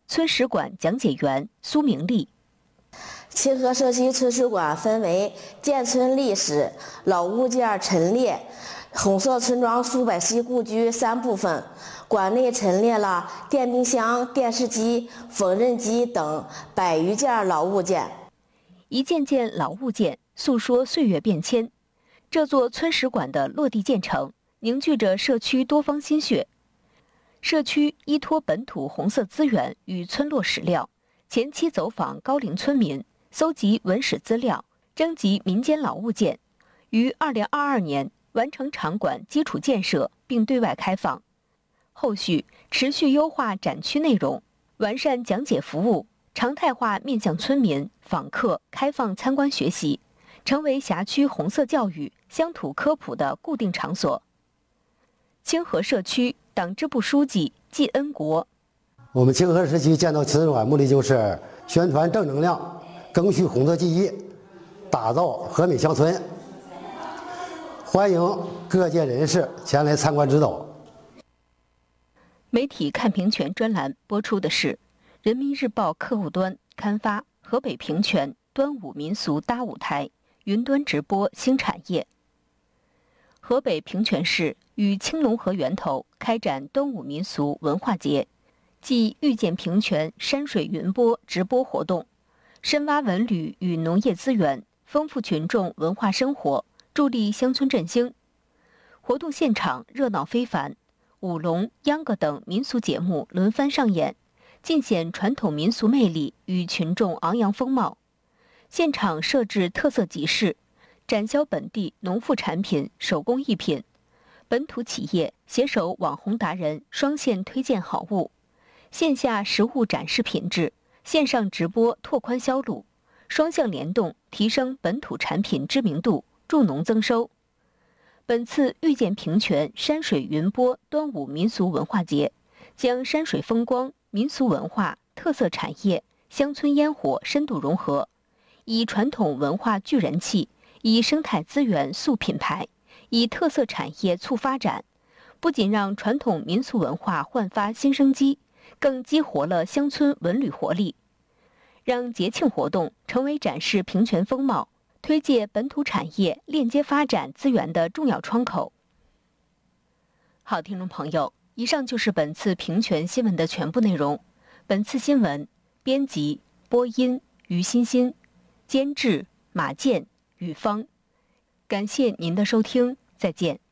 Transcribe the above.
村史馆讲解员苏明丽。 清河社区村史馆分为建村历史、老物件陈列、红色村庄数百溪故居3部分。馆内陈列了电冰箱、电视机、缝纫机等100余件老物件。 一件件老物件诉说岁月变迁。这座村史馆的落地建成，凝聚着社区多方心血。社区依托本土红色资源与村落史料，前期走访高龄村民，搜集文史资料，征集民间老物件，于2022年完成场馆基础建设并对外开放。后续持续优化展区内容，完善讲解服务，常态化面向村民、访客开放参观学习，成为辖区红色教育、乡土科普的固定场所。清河社区党支部书记季恩国： 我们清河社区建造村史馆目的就是宣传正能量，赓续红色记忆，打造和美乡村。欢迎各界人士前来参观指导。 媒体看平泉专栏播出的是人民日报客户端刊发河北平泉端午民俗搭舞台云端直播新产业。河北平泉市与青龙河源头开展端午民俗文化节暨遇见平泉山水云播直播活动，深挖文旅与农业资源，丰富群众文化生活，助力乡村振兴。活动现场热闹非凡，舞龙、秧歌等民俗节目轮番上演，尽显传统民俗魅力与群众昂扬风貌。现场设置特色集市，展销本地农副产品、手工艺品，本土企业携手网红达人双线推荐好物，线下实物展示品质，线上直播拓宽销路，双向联动提升本土产品知名度，助农增收。本次遇见平泉山水云播端午民俗文化节，将山水风光、民俗文化、特色产业、乡村烟火深度融合，以传统文化聚人气，以生态资源塑品牌，以特色产业促发展，不仅让传统民俗文化焕发新生机，更激活了乡村文旅活力，让节庆活动成为展示平泉风貌、推介本土产业链接发展资源的重要窗口。好，听众朋友，以上就是本次平泉新闻的全部内容。本次新闻编辑、播音于欣欣，监制马健、雨芳。感谢您的收听，再见。